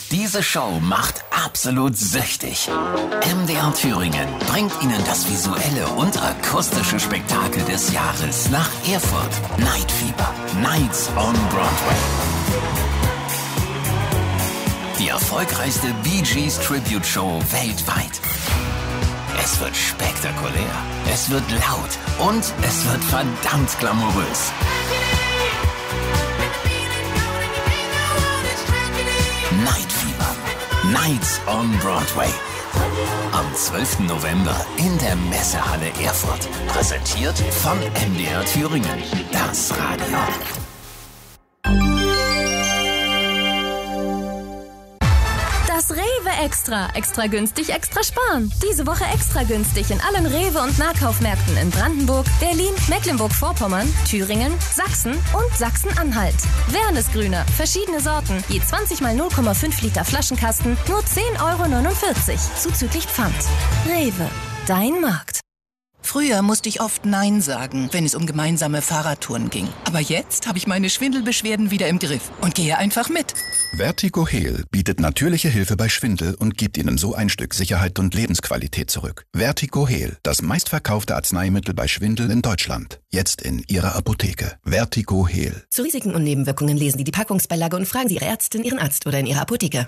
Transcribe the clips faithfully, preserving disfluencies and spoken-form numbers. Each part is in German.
Diese Show macht absolut süchtig. M D R Thüringen bringt Ihnen das visuelle und akustische Spektakel des Jahres nach Erfurt. Night Fever. Nights on Broadway. Die erfolgreichste Bee Gees Tribute Show weltweit. Es wird spektakulär, es wird laut und es wird verdammt glamourös. Night Fever. Nights on Broadway. Am zwölften November in der Messehalle Erfurt. Präsentiert von M D R Thüringen. Das Radio. Das Rewe Extra. Extra günstig, extra sparen. Diese Woche extra günstig in allen Rewe- und Nahkaufmärkten in Brandenburg, Berlin, Mecklenburg-Vorpommern, Thüringen, Sachsen und Sachsen-Anhalt. Wernesgrüner, verschiedene Sorten, je zwanzig mal null Komma fünf Liter Flaschenkasten, nur zehn Euro neunundvierzig, zuzüglich Pfand. Rewe, dein Markt. Früher musste ich oft Nein sagen, wenn es um gemeinsame Fahrradtouren ging. Aber jetzt habe ich meine Schwindelbeschwerden wieder im Griff und gehe einfach mit. Vertigo-Heal bietet natürliche Hilfe bei Schwindel und gibt Ihnen so ein Stück Sicherheit und Lebensqualität zurück. Vertigo-Heal, das meistverkaufte Arzneimittel bei Schwindel in Deutschland. Jetzt in Ihrer Apotheke. Vertigo-Heal. Zu Risiken und Nebenwirkungen lesen Sie die Packungsbeilage und fragen Sie Ihre Ärztin, Ihren Arzt oder in Ihrer Apotheke.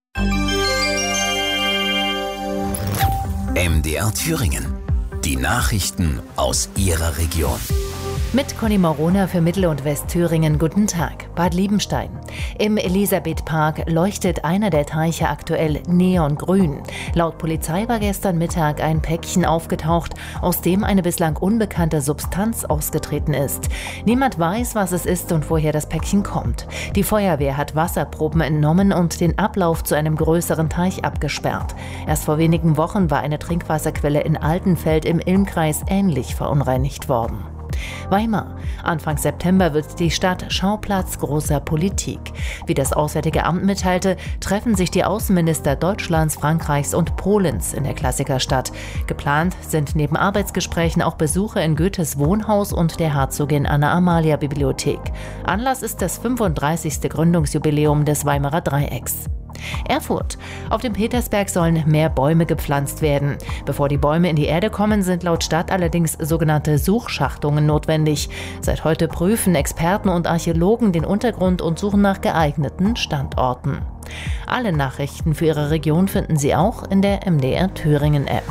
M D R Thüringen. Die Nachrichten aus Ihrer Region. Mit Conny Morona für Mittel- und Westthüringen. Guten Tag. Bad Liebenstein. Im Elisabethpark leuchtet einer der Teiche aktuell neongrün. Laut Polizei war gestern Mittag ein Päckchen aufgetaucht, aus dem eine bislang unbekannte Substanz ausgetreten ist. Niemand weiß, was es ist und woher das Päckchen kommt. Die Feuerwehr hat Wasserproben entnommen und den Ablauf zu einem größeren Teich abgesperrt. Erst vor wenigen Wochen war eine Trinkwasserquelle in Altenfeld im Ilmkreis ähnlich verunreinigt worden. Weimar. Anfang September wird die Stadt Schauplatz großer Politik. Wie das Auswärtige Amt mitteilte, treffen sich die Außenminister Deutschlands, Frankreichs und Polens in der Klassikerstadt. Geplant sind neben Arbeitsgesprächen auch Besuche in Goethes Wohnhaus und der Herzogin Anna-Amalia-Bibliothek. Anlass ist das fünfunddreißigste Gründungsjubiläum des Weimarer Dreiecks. Erfurt. Auf dem Petersberg sollen mehr Bäume gepflanzt werden. Bevor die Bäume in die Erde kommen, sind laut Stadt allerdings sogenannte Suchschachtungen notwendig. Seit heute prüfen Experten und Archäologen den Untergrund und suchen nach geeigneten Standorten. Alle Nachrichten für Ihre Region finden Sie auch in der M D R Thüringen App.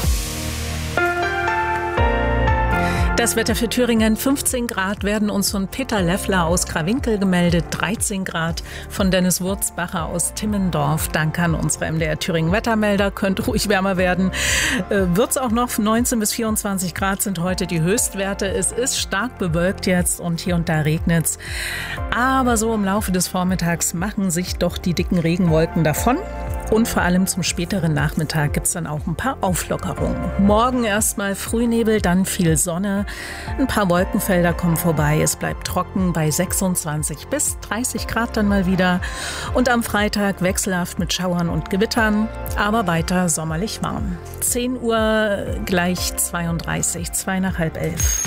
Das Wetter für Thüringen, fünfzehn Grad werden uns von Peter Leffler aus Krawinkel gemeldet, dreizehn Grad von Dennis Wurzbacher aus Timmendorf. Danke an unsere M D R Thüringen Wettermelder, könnte ruhig wärmer werden. Äh, wird's auch noch, neunzehn bis vierundzwanzig Grad sind heute die Höchstwerte. Es ist stark bewölkt jetzt und hier und da regnet's. Aber so im Laufe des Vormittags machen sich doch die dicken Regenwolken davon. Und vor allem zum späteren Nachmittag gibt es dann auch ein paar Auflockerungen. Morgen erstmal Frühnebel, dann viel Sonne. Ein paar Wolkenfelder kommen vorbei. Es bleibt trocken bei sechsundzwanzig bis dreißig Grad dann mal wieder. Und am Freitag wechselhaft mit Schauern und Gewittern, aber weiter sommerlich warm. zehn Uhr gleich zweiunddreißig, zwei nach halb elf.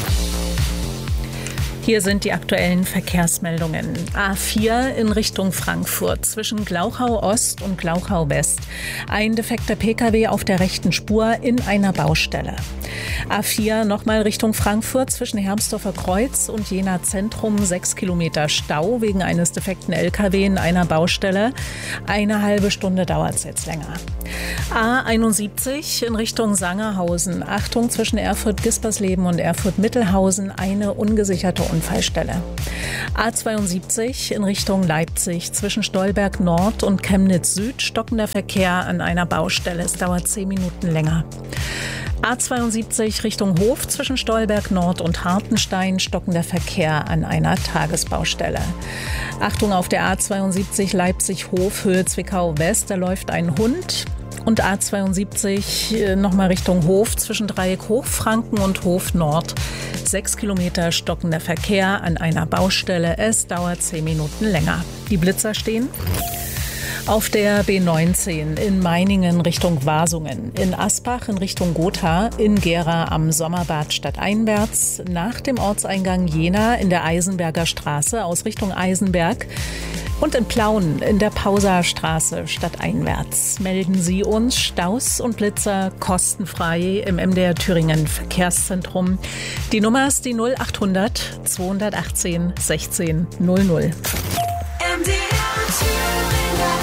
Hier sind die aktuellen Verkehrsmeldungen. A vier in Richtung Frankfurt zwischen Glauchau Ost und Glauchau West. Ein defekter Pkw auf der rechten Spur in einer Baustelle. A vier nochmal Richtung Frankfurt zwischen Hermsdorfer Kreuz und Jena Zentrum. Sechs Kilometer Stau wegen eines defekten Lkw in einer Baustelle. Eine halbe Stunde dauert es jetzt länger. A einundsiebzig in Richtung Sangerhausen. Achtung, zwischen Erfurt-Gispersleben und Erfurt-Mittelhausen eine ungesicherte Unfallstelle. A zweiundsiebzig in Richtung Leipzig zwischen Stolberg Nord und Chemnitz Süd stockender Verkehr an einer Baustelle. Es dauert zehn Minuten länger. A zweiundsiebzig Richtung Hof zwischen Stolberg Nord und Hartenstein stockender Verkehr an einer Tagesbaustelle. Achtung auf der A zweiundsiebzig Leipzig-Hof Höhe Zwickau West, da läuft ein Hund. Und A zweiundsiebzig nochmal Richtung Hof zwischen Dreieck Hochfranken und Hof Nord. Sechs Kilometer stockender Verkehr an einer Baustelle. Es dauert zehn Minuten länger. Die Blitzer stehen auf der B neunzehn in Meiningen Richtung Wasungen, in Asbach in Richtung Gotha, in Gera am Sommerbad stadteinwärts, nach dem Ortseingang Jena in der Eisenberger Straße aus Richtung Eisenberg. Und in Plauen in der Pauserstraße stadteinwärts melden Sie uns Staus und Blitzer kostenfrei im M D R Thüringen Verkehrszentrum. Die Nummer ist die null achthundert zweihundertachtzehn sechzehn null null. M D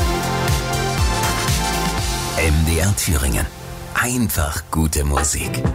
R Thüringen. Einfach gute Musik.